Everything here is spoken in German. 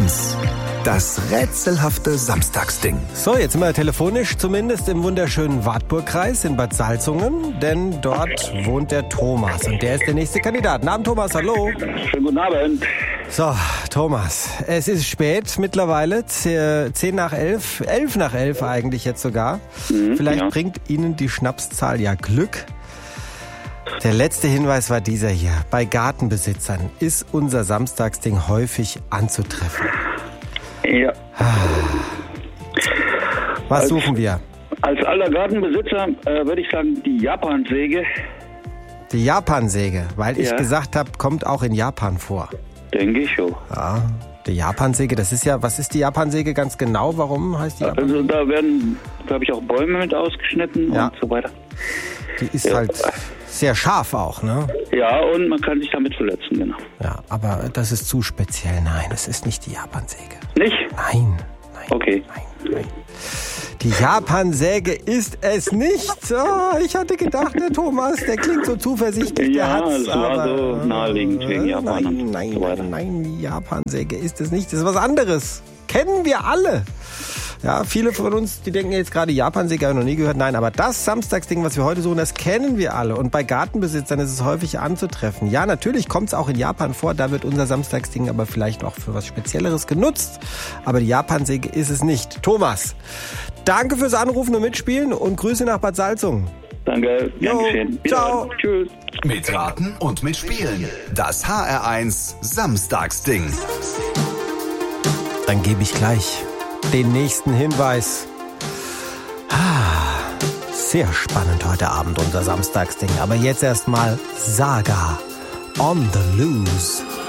HR1. Das rätselhafte Samstagsding. So, jetzt sind wir telefonisch zumindest im wunderschönen Wartburgkreis in Bad Salzungen, denn dort wohnt der Thomas und der ist der nächste Kandidat. Guten Abend, Thomas, hallo. Schönen guten Abend. So, Thomas, es ist spät mittlerweile, 10 nach 11, 11 nach 11 eigentlich jetzt sogar. Vielleicht bringt Ihnen die Schnapszahl ja Glück. Der letzte Hinweis war dieser hier. Bei Gartenbesitzern ist unser Samstagsding häufig anzutreffen. Ja. Was suchen wir? Als alter Gartenbesitzer würde ich sagen, die Japansäge. Die Japansäge, weil ich Ja. gesagt habe, kommt auch in Japan vor. Denke ich schon. Ja, die Japansäge, das ist ja, was ist die Japansäge ganz genau? Warum heißt die Japansäge? Also da werden, glaube ich, auch Bäume mit ausgeschnitten Ja. und so weiter. Die ist halt sehr scharf auch, ne? Ja, und man kann sich damit verletzen, genau. Ja, aber das ist zu speziell. Nein, es ist nicht die Japansäge. Nicht? Nein. Okay. Nein. Die Japansäge ist es nicht. Oh, ich hatte gedacht, der Thomas, der klingt so zuversichtlich, der Ja, hat's. es war aber, so naheliegend wegen Japan und so weiter. Nein, die Japansäge ist es nicht. Das ist was anderes. Kennen wir alle. Ja, viele von uns, die denken jetzt gerade, Japansäge habe ich noch nie gehört. Nein, aber das Samstagsding, was wir heute suchen, das kennen wir alle. Und bei Gartenbesitzern ist es häufig anzutreffen. Ja, natürlich kommt es auch in Japan vor. Da wird unser Samstagsding aber vielleicht auch für was Spezielleres genutzt. Aber die Japansäge ist es nicht. Thomas, danke fürs Anrufen und Mitspielen und Grüße nach Bad Salzungen. Danke. Gern geschehen. Ciao. Tschüss. Mitraten und mitspielen. Das HR1 Samstagsding. Dann gebe ich gleich den nächsten Hinweis. Sehr spannend heute Abend unser Samstagsding. Aber jetzt erstmal Saga on the Loose.